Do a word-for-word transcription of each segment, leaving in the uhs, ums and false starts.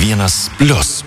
vienas plius.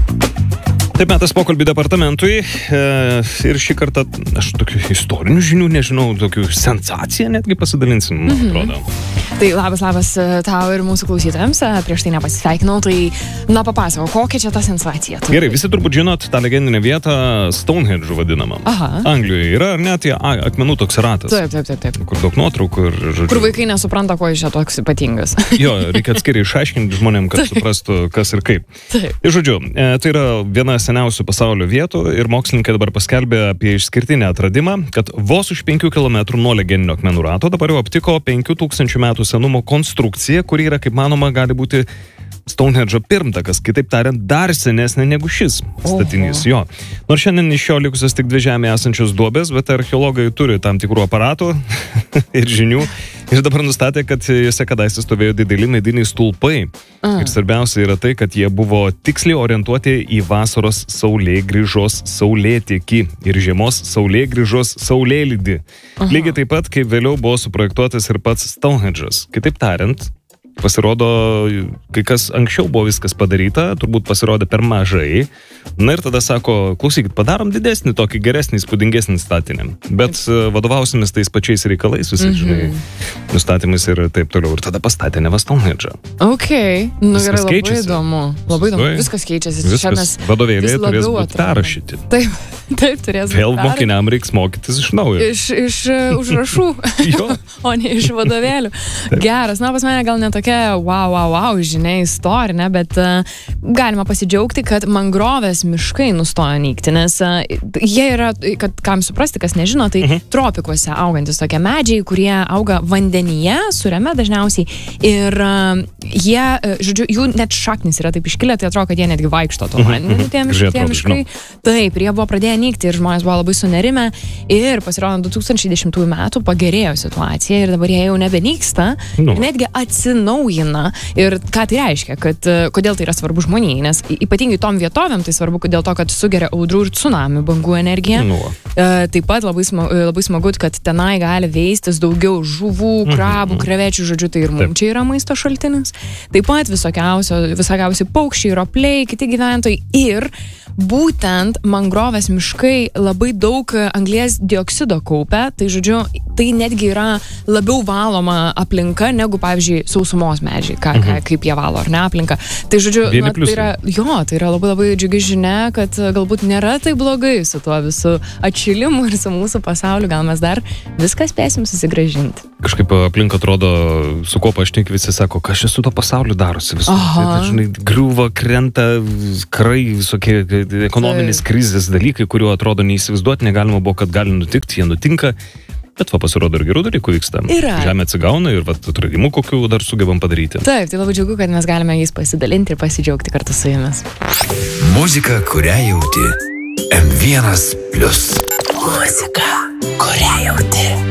Taip, metas pokalbį departamentui e, ir šį kartą aš tokių istorinių žinių nežinau, tokių sensaciją netgi pasidalinsim, man mm-hmm. atrodo. Tai labas, labas tau ir mūsų klausytojams, prieš tai nepasisveikinau, tai na papasakau, kokia čia ta sensacija? Tai... Gerai, visi turbūt žinot tą legendinę vietą Stonehenge vadinamą. Aha. Anglijoje yra, ar ne, tie akmenų toks ratas. Taip, taip, taip, taip. Kur daug nuotraukų ir žodžiu. Kur vaikai nesupranta, ko iš čia toks ypatingas. Jo, reikia atskiriai išaiškinti žmonėm, kad suprastų, kas ir kaip. Taip. Ir žodžiu, tai yra viena seniausių pasaulio vietų ir mokslininkai dabar paskelbė apie išskirtinę atradimą, kad vos už penkių kilometrų nuo legendinio akmenų rato dabar jau aptiko penkių tūkstančių metų senumo konstrukciją, kuri yra, kaip manoma, gali būti Stonehenge'o pirmtakas, kitaip tariant, dar senesnė negu šis statinys. Jo. Nors šiandien iš jo likusios tik dvi žemėje esančios duobės, bet archeologai turi tam tikrų aparatų ir žinių. Ir dabar nustatė, kad jose kadaise stovėjo dideli mediniai stulpai. Mm. Ir svarbiausia yra tai, kad jie buvo tiksliai orientuoti į vasaros saulėgrįžos saulėtekį ir žiemos saulėgrįžos saulėlydį. Uh-huh. Lygiai taip pat, kaip vėliau buvo suprojektuotas ir pats Stonehenge'as. Kitaip tariant, pasirodo, kai kas anksčiau buvo viskas padaryta, turbūt pasirodė per mažai. Na ir tada sako, klausykit, padarom didesnį, tokį geresnį, įspūdingesnį statinį. Bet vadovausimės tais pačiais reikalais, visi, mm-hmm. žinai, nustatymais ir taip toliau. Ir tada pastatė neva Stonehenge'ą. Ok, nu viskas gerai, labai keičiasi. įdomu. Labai įdomu, viskas keičiasi. Viskas vadovėlėje turės būti perrašyti. Taip, taip turės būti. Vėl mokiniam reiks mokytis iš naujo. Iš, iš uh, užrašų, o ne iš vadovėlių. Taip. Geras, na pas mane gal ne tokia wow, wow, wow, žinia istorinė, bet uh, galima pasidžiaugti, kad mangrovės miškai nustojo nykti, nes uh, jie yra, kad kam suprasti, kas nežino, tai uh-huh. tropikuose augantis tokie medžiai, kurie auga vandenyje, sureme dažniausiai ir uh, jie, uh, žodžiu, jų net šaknis yra taip iškilę, tai atrodo, kad jie netgi vaikšto to vandeniu, tie miškai, tie miškai. Taip, ir jie buvo pradėję nykti ir žmonės buvo labai sunerime ir pasirodo du tūkstančiai dešimtųjų metų pagerėjo situacija ir dabar jie jau nebenyksta nu. ir netgi atsinaujina. Ir ką tai reiškia, kad kodėl tai yra svarbu žmonijai, nes ypatingai tom vietovėm tai svarbu dėl to, kad sugeria audrų ir tsunamių bangų energiją. Nu. E, taip pat labai smagu, labai smagu, kad tenai gali veistis daugiau žuvų, krabų, mhm. krevečių, žodžiu, tai ir mums čia yra maisto šaltinis. Taip pat visokiausi paukščiai, ropliai, kiti gyventojai ir būtent mangrovės miškai labai daug anglies dioksido kaupia, tai žodžiu, tai netgi yra labiau valoma aplinka negu, pavyzdžiui, sausumos medžiai, ką, ką, kaip jie valo, ar ne aplinka. Tai žodžiu, na, tai yra, jo, tai yra labai labai džiugi žinia, kad galbūt nėra tai blogai su tuo visų atšilimu ir su mūsų pasauliu, gal mes dar viską spėsim susigrąžinti. Kažkaip aplink atrodo, su kuo pašnik visi sako, kas čia su to pasauliu darosi visų. Tai, tai, žinai, griūva, krenta, karai, visokie ekonominės tai. Krizės dalykai, kuriuo atrodo neįsivaizduoti negalima buvo, kad gali nutikti, jie nutinka. Bet va, pasirodo ir gerų dalykų vyksta. Yra. Žemė atsigauna ir va, atradimų kokių dar sugebam padaryti. Taip, tai labai džiugu, kad mes galime jais pasidalinti ir pasidžiaugti kartu su jumis. Muzika, kurią jauti. em vienas plius. Muzika, kurią jauti.